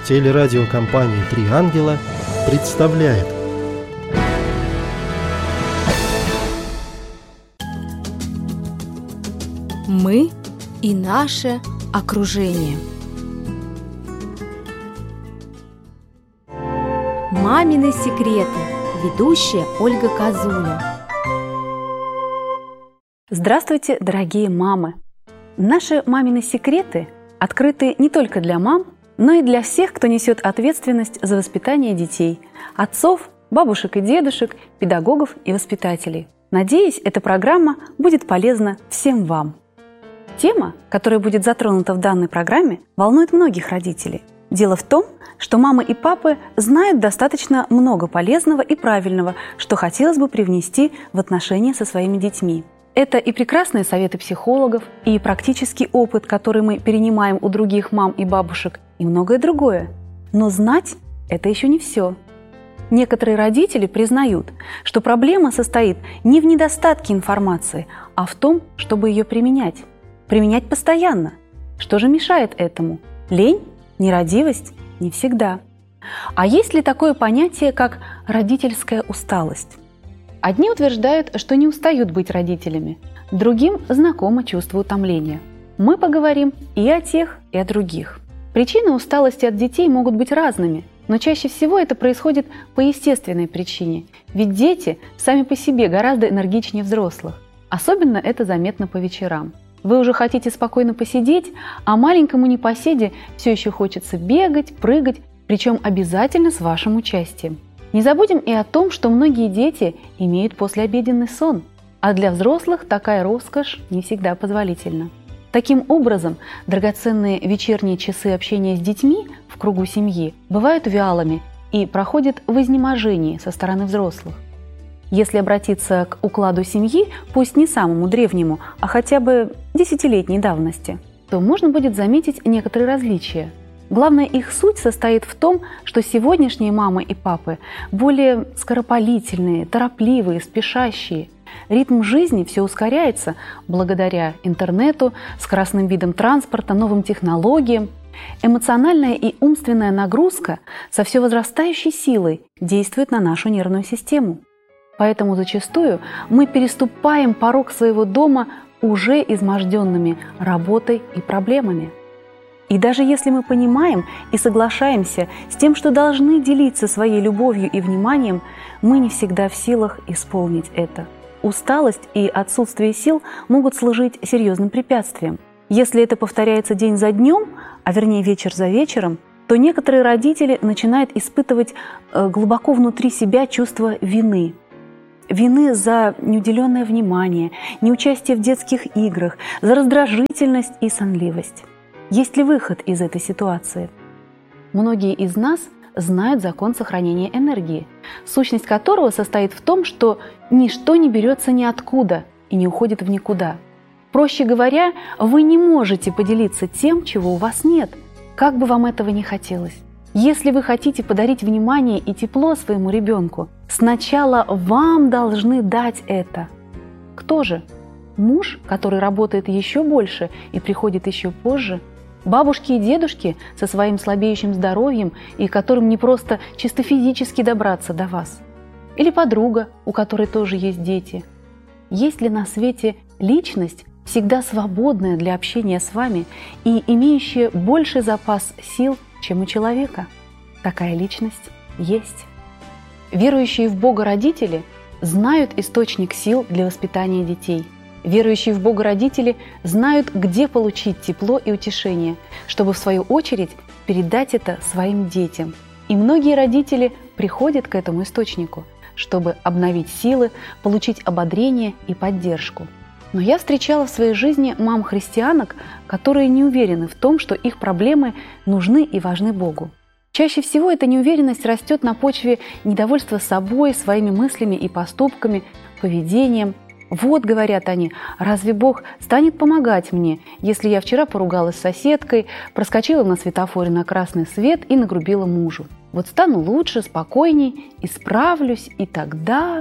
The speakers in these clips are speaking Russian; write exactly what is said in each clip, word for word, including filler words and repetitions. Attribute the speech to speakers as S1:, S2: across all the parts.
S1: Телерадиокомпания «Три ангела» представляет.
S2: Мы и наше окружение. Мамины секреты. Ведущая Ольга Козуля.
S3: Здравствуйте, дорогие мамы! Наши мамины секреты открыты не только для мам, но и для всех, кто несет ответственность за воспитание детей – отцов, бабушек и дедушек, педагогов и воспитателей. Надеюсь, эта программа будет полезна всем вам. Тема, которая будет затронута в данной программе, волнует многих родителей. Дело в том, что мамы и папы знают достаточно много полезного и правильного, что хотелось бы привнести в отношения со своими детьми. Это и прекрасные советы психологов, и практический опыт, который мы перенимаем у других мам и бабушек, и многое другое. Но знать – это еще не все. Некоторые родители признают, что проблема состоит не в недостатке информации, а в том, чтобы ее применять. Применять постоянно. Что же мешает этому? Лень? Нерадивость? Не всегда. А есть ли такое понятие, как родительская усталость? Одни утверждают, что не устают быть родителями, другим знакомо чувство утомления. Мы поговорим и о тех, и о других. Причины усталости от детей могут быть разными, но чаще всего это происходит по естественной причине, ведь дети сами по себе гораздо энергичнее взрослых. Особенно это заметно по вечерам. Вы уже хотите спокойно посидеть, а маленькому непоседе все еще хочется бегать, прыгать, причем обязательно с вашим участием. Не забудем и о том, что многие дети имеют послеобеденный сон, а для взрослых такая роскошь не всегда позволительна. Таким образом, драгоценные вечерние часы общения с детьми в кругу семьи бывают вялыми и проходят в изнеможении со стороны взрослых. Если обратиться к укладу семьи, пусть не самому древнему, а хотя бы десятилетней давности, то можно будет заметить некоторые различия. Главная их суть состоит в том, что сегодняшние мамы и папы более скоропалительные, торопливые, спешащие. Ритм жизни все ускоряется благодаря интернету, скоростным видам транспорта, новым технологиям. Эмоциональная и умственная нагрузка со все возрастающей силой действует на нашу нервную систему. Поэтому зачастую мы переступаем порог своего дома уже изможденными работой и проблемами. И даже если мы понимаем и соглашаемся с тем, что должны делиться своей любовью и вниманием, мы не всегда в силах исполнить это. Усталость и отсутствие сил могут служить серьезным препятствием. Если это повторяется день за днем, а вернее вечер за вечером, то некоторые родители начинают испытывать глубоко внутри себя чувство вины. Вины за неуделенное внимание, неучастие в детских играх, за раздражительность и сонливость. Есть ли выход из этой ситуации? Многие из нас знают закон сохранения энергии, сущность которого состоит в том, что ничто не берется ниоткуда и не уходит в никуда. Проще говоря, вы не можете поделиться тем, чего у вас нет, как бы вам этого ни хотелось. Если вы хотите подарить внимание и тепло своему ребенку, сначала вам должны дать это. Кто же? Муж, который работает еще больше и приходит еще позже? Бабушки и дедушки со своим слабеющим здоровьем и которым не просто чисто физически добраться до вас? Или подруга, у которой тоже есть дети? Есть ли на свете личность, всегда свободная для общения с вами и имеющая больший запас сил, чем у человека? Такая личность есть. Верующие в Бога родители знают источник сил для воспитания детей. Верующие в Бога родители знают, где получить тепло и утешение, чтобы в свою очередь передать это своим детям. И многие родители приходят к этому источнику, чтобы обновить силы, получить ободрение и поддержку. Но я встречала в своей жизни мам-христианок, которые не уверены в том, что их проблемы нужны и важны Богу. Чаще всего эта неуверенность растет на почве недовольства собой, своими мыслями и поступками, поведением. Вот, говорят они, разве Бог станет помогать мне, если я вчера поругалась с соседкой, проскочила на светофоре на красный свет и нагрубила мужу? Вот стану лучше, спокойней, исправлюсь, и тогда...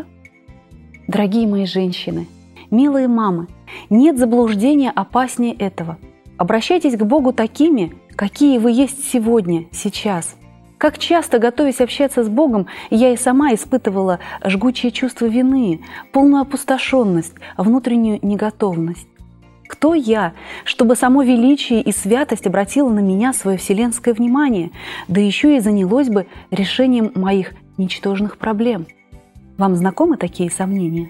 S3: Дорогие мои женщины, милые мамы, нет заблуждения опаснее этого. Обращайтесь к Богу такими, какие вы есть сегодня, сейчас. Как часто, готовясь общаться с Богом, я и сама испытывала жгучее чувство вины, полную опустошенность, внутреннюю неготовность. Кто я, чтобы само величие и святость обратило на меня свое вселенское внимание, да еще и занялось бы решением моих ничтожных проблем? Вам знакомы такие сомнения?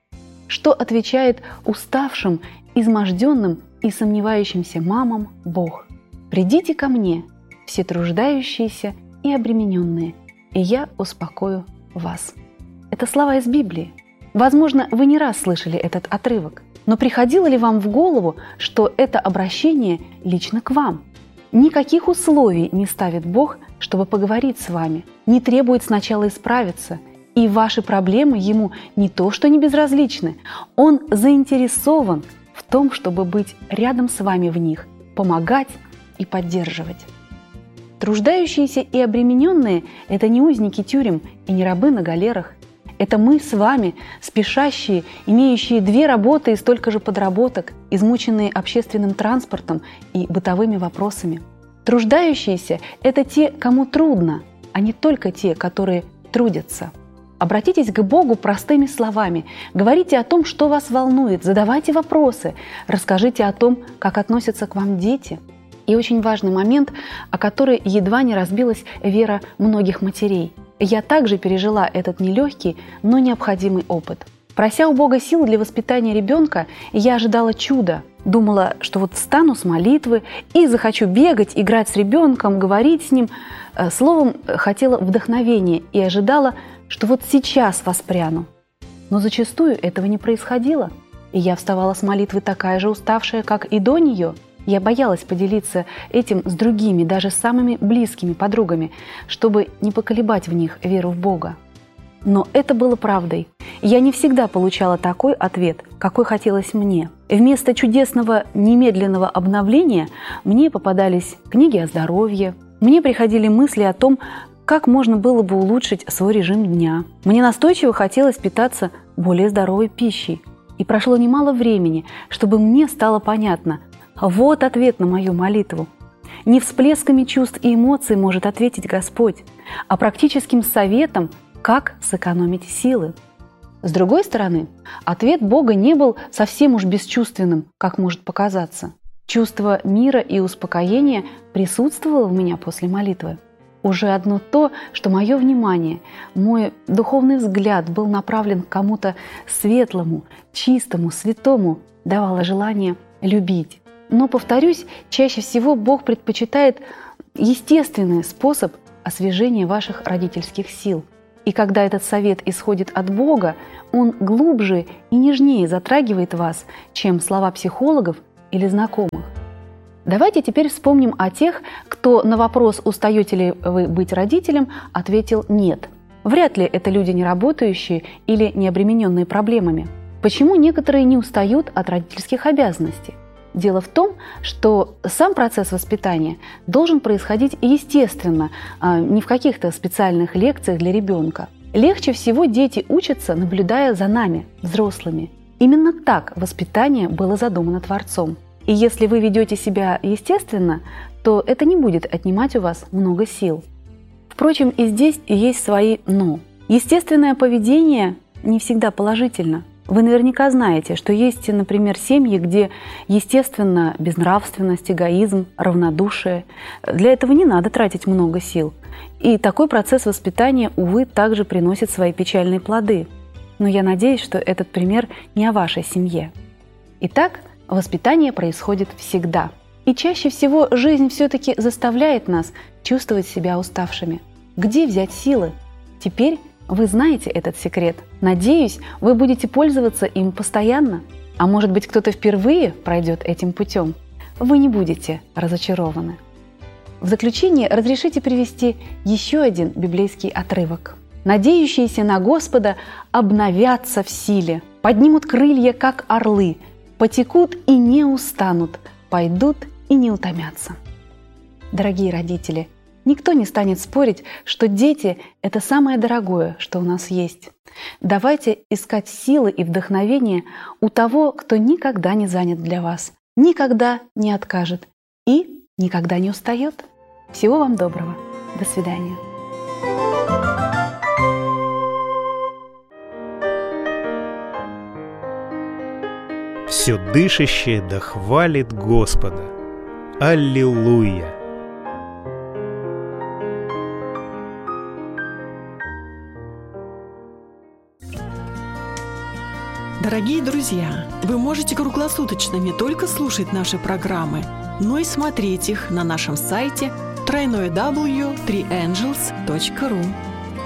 S3: Что отвечает уставшим, изможденным и сомневающимся мамам Бог? «Придите ко мне, все труждающиеся и обремененные, и я успокою вас». Это слова из Библии. Возможно, вы не раз слышали этот отрывок. Но приходило ли вам в голову, что это обращение лично к вам? Никаких условий не ставит Бог, чтобы поговорить с вами, не требует сначала исправиться, и ваши проблемы Ему не то что не безразличны, Он заинтересован в том, чтобы быть рядом с вами в них, помогать и поддерживать. Труждающиеся и обремененные – это не узники тюрем и не рабы на галерах. Это мы с вами, спешащие, имеющие две работы и столько же подработок, измученные общественным транспортом и бытовыми вопросами. Труждающиеся – это те, кому трудно, а не только те, которые трудятся. Обратитесь к Богу простыми словами, говорите о том, что вас волнует, задавайте вопросы, расскажите о том, как относятся к вам дети. И очень важный момент, о который едва не разбилась вера многих матерей. Я также пережила этот нелегкий, но необходимый опыт. Прося у Бога сил для воспитания ребенка, я ожидала чуда. Думала, что вот встану с молитвы и захочу бегать, играть с ребенком, говорить с ним. Словом, хотела вдохновения и ожидала, что вот сейчас воспряну. Но зачастую этого не происходило. И я вставала с молитвы такая же уставшая, как и до нее. Я боялась поделиться этим с другими, даже с самыми близкими подругами, чтобы не поколебать в них веру в Бога. Но это было правдой. Я не всегда получала такой ответ, какой хотелось мне. Вместо чудесного немедленного обновления мне попадались книги о здоровье, мне приходили мысли о том, как можно было бы улучшить свой режим дня. Мне настойчиво хотелось питаться более здоровой пищей. И прошло немало времени, чтобы мне стало понятно – вот ответ на мою молитву. Не всплесками чувств и эмоций может ответить Господь, а практическим советом, как сэкономить силы. С другой стороны, ответ Бога не был совсем уж бесчувственным, как может показаться. Чувство мира и успокоения присутствовало в меня после молитвы. Уже одно то, что мое внимание, мой духовный взгляд был направлен к кому-то светлому, чистому, святому, давало желание любить. Но, повторюсь, чаще всего Бог предпочитает естественный способ освежения ваших родительских сил. И когда этот совет исходит от Бога, он глубже и нежнее затрагивает вас, чем слова психологов или знакомых. Давайте теперь вспомним о тех, кто на вопрос «устаете ли вы быть родителем?» ответил «нет». Вряд ли это люди неработающие или не обремененные проблемами. Почему некоторые не устают от родительских обязанностей? Дело в том, что сам процесс воспитания должен происходить естественно, а не в каких-то специальных лекциях для ребенка. Легче всего дети учатся, наблюдая за нами, взрослыми. Именно так воспитание было задумано Творцом. И если вы ведете себя естественно, то это не будет отнимать у вас много сил. Впрочем, и здесь есть свои «но». Естественное поведение не всегда положительно. Вы наверняка знаете, что есть, например, семьи, где, естественно, безнравственность, эгоизм, равнодушие. Для этого не надо тратить много сил. И такой процесс воспитания, увы, также приносит свои печальные плоды. Но я надеюсь, что этот пример не о вашей семье. Итак, воспитание происходит всегда. И чаще всего жизнь все-таки заставляет нас чувствовать себя уставшими. Где взять силы? Теперь вы знаете этот секрет. Надеюсь, вы будете пользоваться им постоянно. А может быть, кто-то впервые пройдет этим путем. Вы не будете разочарованы. В заключение разрешите привести еще один библейский отрывок. «Надеющиеся на Господа обновятся в силе, поднимут крылья, как орлы, потекут и не устанут, пойдут и не утомятся». Дорогие родители, никто не станет спорить, что дети – это самое дорогое, что у нас есть. Давайте искать силы и вдохновение у того, кто никогда не занят для вас, никогда не откажет и никогда не устает. Всего вам доброго! До свидания.
S1: Все дышащее да хвалит Господа. Аллилуйя!
S4: Дорогие друзья, вы можете круглосуточно не только слушать наши программы, но и смотреть их на нашем сайте дабл ю дабл ю дабл ю точка три энджелс точка ру.